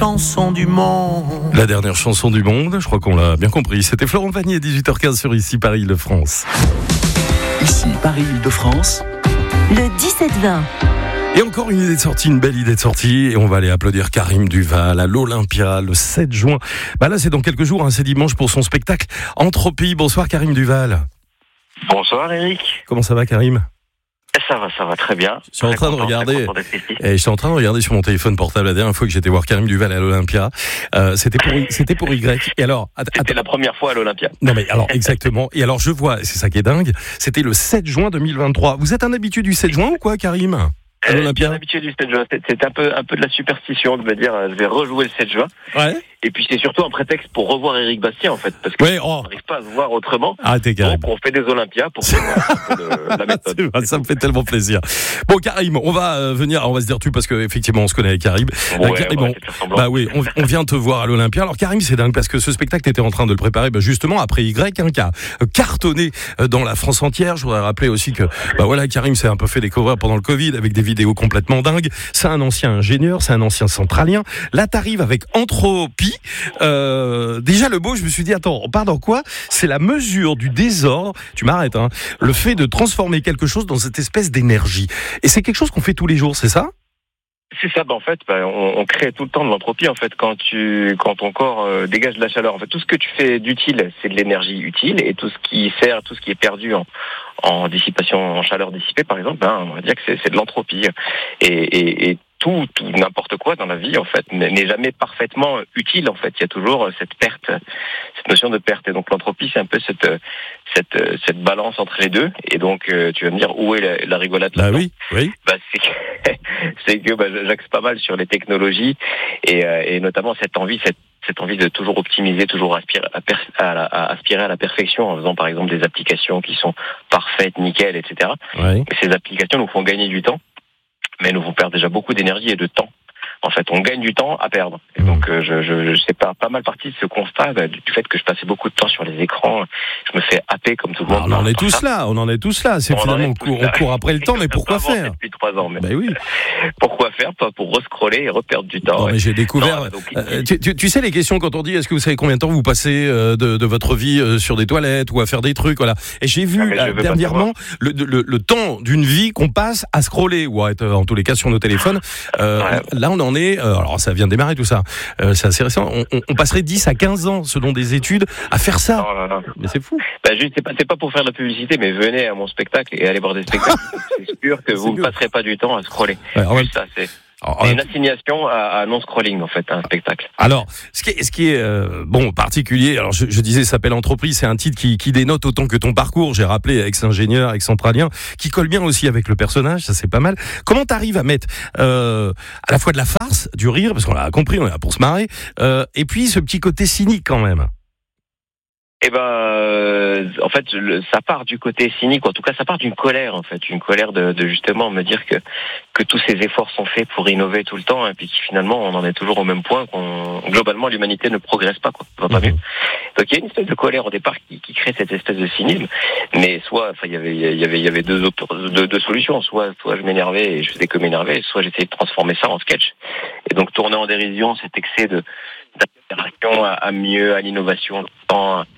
chanson du monde. La dernière chanson du monde, je crois qu'on l'a bien compris. C'était Florent Pagny, 18h15 sur Ici Paris-Île-de-France. Ici Paris-Île-de-France. Le 17-20. Et encore une idée de sortie, une belle idée de sortie. Et on va aller applaudir Karim Duval à l'Olympia le 7 juin. Là, c'est dans quelques jours, c'est dimanche pour son spectacle Entropie. Bonsoir Karim Duval. Bonsoir Eric. Comment ça va Karim ? Ça va très bien. Je suis en train de regarder. Et je suis en train de regarder sur mon téléphone portable la dernière fois que j'étais voir Karim Duval à l'Olympia. C'était pour Y. Et alors, c'était la première fois à l'Olympia. Non mais alors exactement. Et alors je vois, c'est ça qui est dingue. C'était le 7 juin 2023. Vous êtes un habitué du 7 juin ou quoi, Karim ? À l'Olympia. Bien habitué du 7 juin. C'est un peu de la superstition de me dire je vais rejouer le 7 juin. Ouais. Et puis c'est surtout un prétexte pour revoir Éric Bastien en fait, parce que on n'arrive pas à se voir autrement. Ah t'es Karim. Donc on fait des Olympias pour voir la méthode. Ça me fait tellement plaisir. Bon Karim, on va se dire tu parce que effectivement on se connaît avec Karim. Karim, on vient te voir à l'Olympia. Alors Karim, c'est dingue parce que ce spectacle t'étais en train de le préparer justement après Y, qui a cartonné dans la France entière. Je voudrais rappeler aussi que Karim s'est un peu fait découvrir pendant le Covid avec des vidéos complètement dingues. C'est un ancien ingénieur, c'est un ancien centralien. Là t'arrives avec Entropie. Déjà le mot, je me suis dit attends, on part dans quoi ? C'est la mesure du désordre. Tu m'arrêtes, le fait de transformer quelque chose dans cette espèce d'énergie. Et c'est quelque chose qu'on fait tous les jours, c'est ça ? C'est ça, en fait, on crée tout le temps de l'entropie en fait quand ton corps dégage de la chaleur. En fait, tout ce que tu fais d'utile, c'est de l'énergie utile, et tout ce qui sert, tout ce qui est perdu en dissipation, en chaleur dissipée par exemple, on va dire que c'est de l'entropie. Et tout n'importe quoi dans la vie en fait n'est jamais parfaitement utile en fait. Il y a toujours cette notion de perte. Et donc l'entropie, c'est un peu cette balance entre les deux. Et donc tu vas me dire où est la rigolade là-dedans ? Oui. C'est que j'axe pas mal sur les technologies et notamment cette envie de toujours optimiser, toujours aspirer à la perfection en faisant par exemple des applications qui sont parfaites, nickel, etc. Oui. Et ces applications nous font gagner du temps, mais nous font perdre déjà beaucoup d'énergie et de temps. En fait, on gagne du temps à perdre. Et donc, je sais pas mal partie de ce constat du fait que je passais beaucoup de temps sur les écrans. Je me fais happer comme tout le monde. On en est tous là. C'est finalement on court après le temps, mais pourquoi faire ? Depuis 3 ans. Mais oui. Pourquoi faire ? Pas pour rescroller et reperdre du temps. Non, mais j'ai découvert. Tu sais les questions quand on dit est-ce que vous savez combien de temps vous passez de votre vie sur des toilettes ou à faire des trucs, voilà. Et j'ai vu dernièrement le temps d'une vie qu'on passe à scroller ou à être en tous les cas sur nos téléphones. Là, on en est, alors ça vient de démarrer tout ça, c'est assez récent, on passerait 10 à 15 ans selon des études à faire ça. Non. Mais c'est fou. C'est pas pour faire de la publicité, mais venez à mon spectacle et allez voir des spectacles. C'est sûr que vous ne passerez pas du temps à scroller. Ça, c'est une assignation à non-scrolling en fait, un spectacle. Alors, ce qui est particulier, alors je disais, ça s'appelle Entreprise, c'est un titre qui dénote autant que ton parcours. J'ai rappelé ex-ingénieur, ex-centralien, qui colle bien aussi avec le personnage, ça c'est pas mal. Comment t'arrives à mettre à la fois de la farce, du rire, parce qu'on l'a compris, on est là pour se marrer, et puis ce petit côté cynique quand même? En fait, ça part du côté cynique, en tout cas, ça part d'une colère, en fait, une colère de justement me dire que tous ces efforts sont faits pour innover tout le temps, et puis que finalement, on en est toujours au même point, globalement, l'humanité ne progresse pas, quoi, ça va pas mieux. Donc, il y a une espèce de colère au départ qui crée cette espèce de cynisme, mais il y avait deux solutions, soit je m'énervais et je faisais que m'énerver, soit j'essayais de transformer ça en sketch. Et donc, tourner en dérision, cet excès d'aspiration à mieux, à l'innovation. Comment ?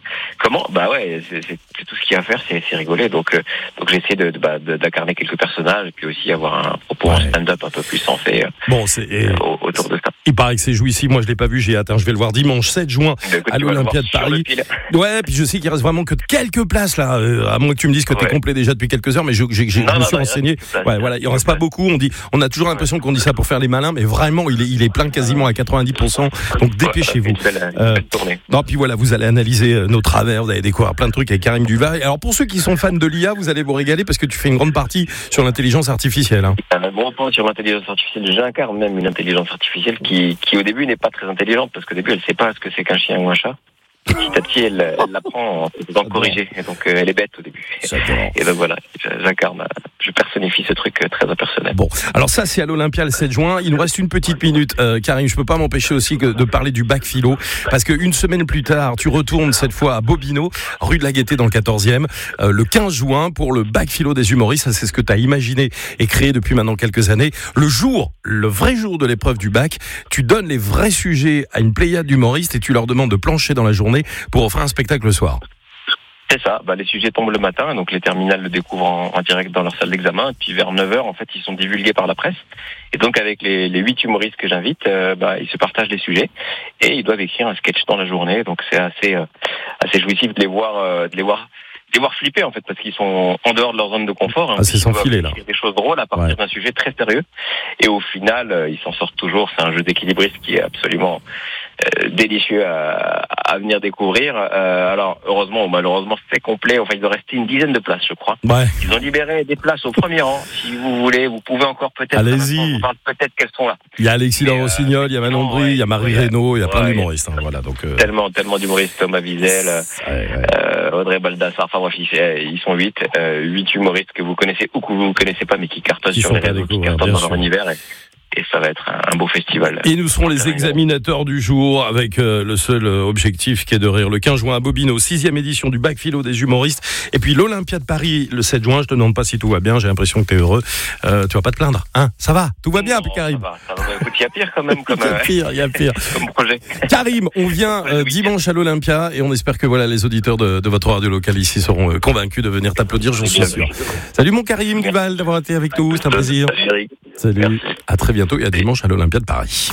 C'est tout ce qu'il y a à faire, c'est rigoler. Donc j'essaie d'incarner quelques personnages et puis aussi avoir un propos en stand-up un peu plus sensé autour de ça. Il paraît que c'est jouissif. Moi, je l'ai pas vu, j'ai hâte. Je vais le voir dimanche 7 juin à l'Olympia de Paris. Puis je sais qu'il reste vraiment que quelques places là, à moins que tu me dises que tu es complet déjà depuis quelques heures, mais je me suis renseigné. Il en reste pas beaucoup. On a toujours l'impression qu'on dit ça pour faire les malins, mais vraiment, il est plein quasiment à 90%. Donc dépêchez-vous. Belle tournée. Puis voilà, vous allez analyser nos travers, vous allez découvrir plein de trucs avec Karim Duval. Alors pour ceux qui sont fans de l'IA, vous allez vous régaler parce que tu fais une grande partie sur l'intelligence artificielle. Un gros point sur l'intelligence artificielle. J'incarne même une intelligence artificielle qui au début n'est pas très intelligente parce qu'au début elle sait pas ce que c'est qu'un chien ou un chat. petit à petit, elle l'apprend en se faisant corriger. Et donc, elle est bête au début. Et donc voilà, j'incarne, je personnifie ce truc très impersonnel. Bon, alors ça, c'est à l'Olympia le 7 juin. Il nous reste une petite minute. Karim, je peux pas m'empêcher aussi de parler du bac philo, parce qu'une semaine plus tard, tu retournes cette fois à Bobino, rue de la Gaîté dans le 14e, le 15 juin, pour le bac philo des humoristes. Ça, c'est ce que tu as imaginé et créé depuis maintenant quelques années. Le vrai jour de l'épreuve du bac, tu donnes les vrais sujets à une pléiade d'humoristes et tu leur demandes de plancher dans la journée pour offrir un spectacle le soir. C'est ça, les sujets tombent le matin, donc les terminales le découvrent en direct dans leur salle d'examen, et puis vers 9h, en fait, ils sont divulgués par la presse. Et donc, avec les 8 humoristes que j'invite, ils se partagent les sujets, et ils doivent écrire un sketch dans la journée, donc c'est assez jouissif de les voir flipper, en fait, parce qu'ils sont en dehors de leur zone de confort. C'est sans filet, là. Des choses drôles à partir d'un sujet très sérieux, et au final, ils s'en sortent toujours. C'est un jeu d'équilibriste qui est absolument délicieux à venir découvrir. Alors, heureusement ou malheureusement, c'est complet. Enfin, il doit rester une dizaine de places, je crois. Ouais. Ils ont libéré des places au premier rang. Si vous voulez, vous pouvez encore peut-être... Allez-y. Peut-être qu'elles sont là. Il y a Alexis Rossignol, il y a Manon Brie, il y a Marie Reynaud, il y a plein d'humoristes. Voilà, donc, tellement d'humoristes. Thomas Wiesel, Audrey Baldassar. Enfin bref, ils sont 8 humoristes que vous connaissez ou que vous ne connaissez pas, mais qui cartonnent sur les réseaux, qui cartonnent dans leur univers. Et ça va être un beau festival. Et nous serons les examinateurs du jour, avec le seul objectif qui est de rire, le 15 juin à Bobino, 6e édition du bac philo des humoristes. Et puis l'Olympia de Paris le 7 juin. Je te demande pas si tout va bien, j'ai l'impression que tu es heureux. Tu vas pas te plaindre, hein? Ça va, tout va bien, Karim. Ça va. Écoute, il y a pire quand même. Il y a pire. Comme projet. Karim, on vient dimanche à l'Olympia et on espère que les auditeurs de votre radio locale ici seront convaincus de venir t'applaudir, j'en suis sûr. Salut mon Karim Duval d'avoir été avec nous, c'est un plaisir. Salut, merci. À très bientôt et à dimanche à l'Olympia de Paris.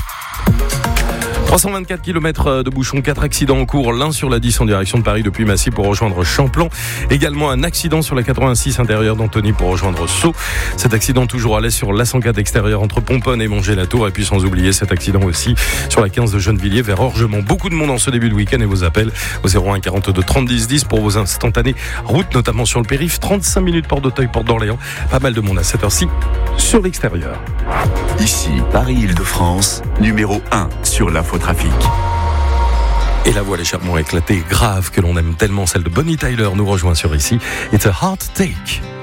324 km de bouchons, 4 accidents en cours, l'un sur la 10 en direction de Paris depuis Massy pour rejoindre Champlon. Également un accident sur la 86 intérieure d'Antony pour rejoindre Sceaux. Cet accident toujours à l'est sur l'A104 extérieur entre Pomponne et Montgé-la-Tour. Et puis sans oublier cet accident aussi sur la 15 de Gennevilliers vers Orgemont. Beaucoup de monde en ce début de week-end et vos appels au 01 42 30 10 10 pour vos instantanés routes, notamment sur le périph'. 35 minutes Porte d'Auteuil, Porte d'Orléans. Pas mal de monde à cette heure-ci sur l'extérieur. Ici, Paris-Île-de-France, numéro 1 sur l'infotrafic. Et la voix légèrement éclatée, grave, que l'on aime tellement, celle de Bonnie Tyler nous rejoint sur ici. It's a Heart Take.